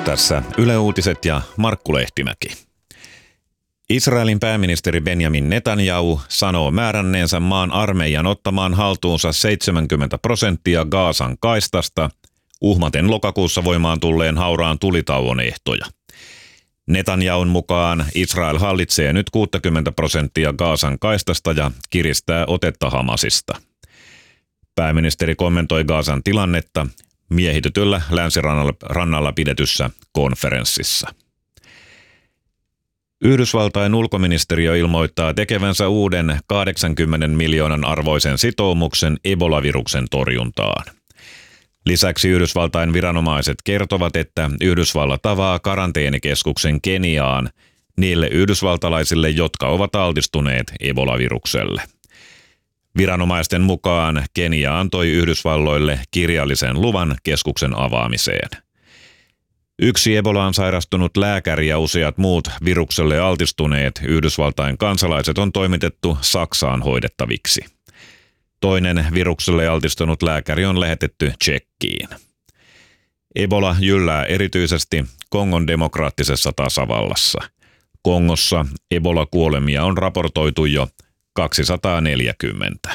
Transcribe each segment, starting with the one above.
Tässä Yle Uutiset ja Markku Lehtimäki. Israelin pääministeri Benjamin Netanyahu sanoo määränneensä maan armeijan ottamaan haltuunsa 70% Gazan kaistasta uhmaten lokakuussa voimaan tulleen hauraan tulitauon ehtoja. Netanyahun mukaan Israel hallitsee nyt 60% Gazan kaistasta ja kiristää otetta Hamasista. Pääministeri kommentoi Gazan tilannetta miehitetyllä länsirannalla pidetyssä konferenssissa. Yhdysvaltain ulkoministeriö ilmoittaa tekevänsä uuden 80 miljoonan arvoisen sitoumuksen Ebola-viruksen torjuntaan. Lisäksi Yhdysvaltain viranomaiset kertovat, että Yhdysvallat avaa karanteenikeskuksen Keniaan niille yhdysvaltalaisille, jotka ovat altistuneet Ebola-virukselle. Viranomaisten mukaan Kenia antoi Yhdysvalloille kirjallisen luvan keskuksen avaamiseen. Yksi Ebolaan sairastunut lääkäri ja useat muut virukselle altistuneet Yhdysvaltain kansalaiset on toimitettu Saksaan hoidettaviksi. Toinen virukselle altistunut lääkäri on lähetetty Tšekkiin. Ebola jyllää erityisesti Kongon demokraattisessa tasavallassa. Kongossa Ebola-kuolemia on raportoitu jo 240.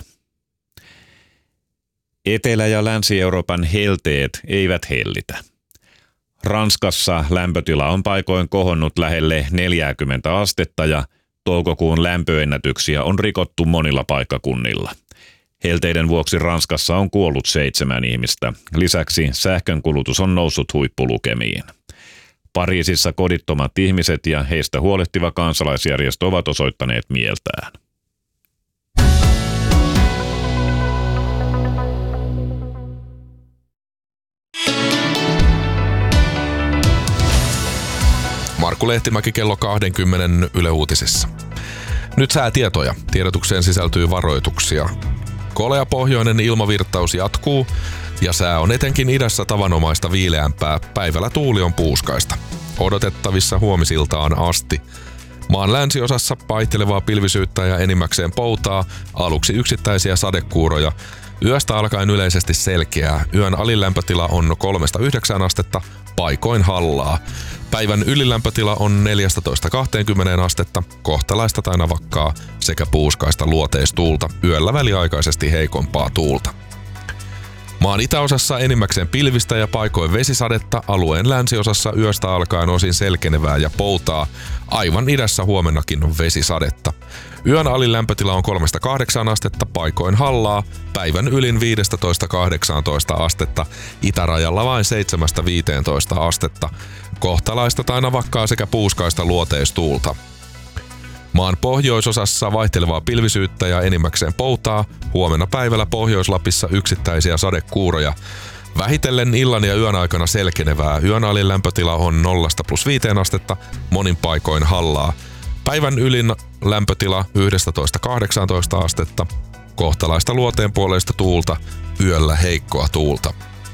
Etelä- ja Länsi-Euroopan helteet eivät hellitä. Ranskassa lämpötila on paikoin kohonnut lähelle 40 astetta ja toukokuun lämpöennätyksiä on rikottu monilla paikkakunnilla. Helteiden vuoksi Ranskassa on kuollut 7 ihmistä. Lisäksi sähkönkulutus on noussut huippulukemiin. Pariisissa kodittomat ihmiset ja heistä huolehtiva kansalaisjärjestö ovat osoittaneet mieltään. Markku Lehtimäki kello 20 Yle Uutisissa. Nyt säätietoja. Tiedotukseen sisältyy varoituksia. Kolea pohjoinen ilmavirtaus jatkuu ja sää on etenkin idässä tavanomaista viileämpää. Päivällä tuuli on puuskaista. Odotettavissa huomisiltaan asti. Maan länsiosassa vaihtelevaa pilvisyyttä ja enimmäkseen poutaa, aluksi yksittäisiä sadekuuroja. Yöstä alkaen yleisesti selkeää. Yön alilämpötila on 3-9 astetta, paikoin hallaa. Päivän ylilämpötila on 14-20 astetta, kohtalaista tai navakkaa sekä puuskaista luoteistuulta, yöllä väliaikaisesti heikompaa tuulta. Maan itäosassa enimmäkseen pilvistä ja paikoin vesisadetta, alueen länsiosassa yöstä alkaen osin selkenevää ja poutaa. Aivan idässä huomennakin on vesisadetta. Yön alilämpötila on 3-8 astetta, paikoin hallaa, päivän ylin 15-18 astetta, itärajalla vain 7-15 astetta, kohtalaista tai navakkaa sekä puuskaista luoteistuulta. Maan pohjoisosassa vaihtelevaa pilvisyyttä ja enimmäkseen poutaa, huomenna päivällä Pohjois-Lapissa yksittäisiä sadekuuroja. Vähitellen illan ja yön aikana selkenevää, yön alilämpötila on 0-5 astetta, monin paikoin hallaa. Päivän ylin lämpötila 11-18 astetta, kohtalaista luoteenpuoleista tuulta, yöllä heikkoa tuulta.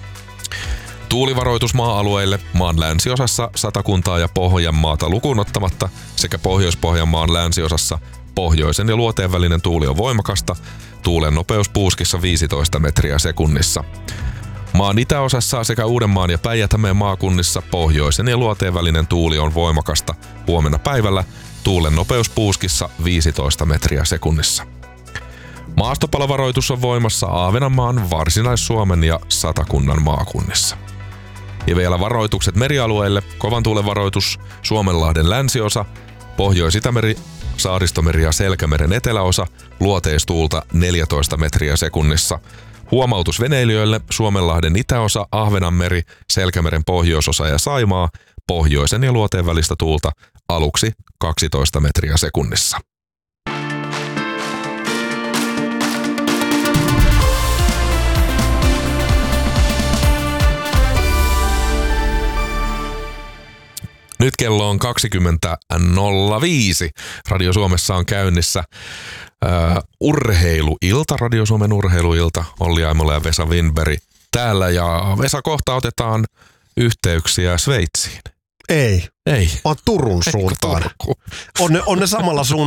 Tuulivaroitus maa-alueille maan länsiosassa Satakuntaa ja Pohjanmaata lukuun ottamatta sekä Pohjois-Pohjanmaan länsiosassa pohjoisen ja luoteen välinen tuuli on voimakasta, tuulen nopeus puuskissa 15 metriä sekunnissa. Maan itäosassa sekä Uudenmaan ja Päijät-Hämeen maakunnissa pohjoisen ja luoteen välinen tuuli on voimakasta, huomenna päivällä tuulen nopeus puuskissa 15 metriä sekunnissa. Maastopalovaroitus on voimassa Ahvenanmaan, Varsinais-Suomen ja Satakunnan maakunnissa. Ja vielä varoitukset merialueille, kovan tuulen varoitus Suomenlahden länsiosa, Pohjois-Itämeri, Saaristomeri ja Selkämeren eteläosa, luoteistuulta 14 metriä sekunnissa. Huomautus veneilijöille, Suomenlahden itäosa, Ahvenanmeri, Selkämeren pohjoisosa ja Saimaa, pohjoisen ja luoteen välistä tuulta, aluksi 12 metriä sekunnissa. Nyt kello on 20.05. Radio Suomessa on käynnissä urheiluilta, Radio Suomen urheiluilta. Olli Aimola ja Vesa Windberg täällä. Ja Vesa, kohta otetaan yhteyksiä Sveitsiin. Ei. Vaan Turun suuntaan. On ne samalla suunnalla.